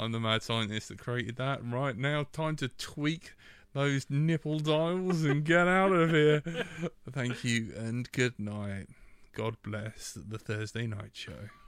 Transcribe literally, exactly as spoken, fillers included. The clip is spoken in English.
I'm the mad scientist that created that. Right now, time to tweak those nipple dials and get out of here. Thank you and good night. God bless the Thursday Night Show.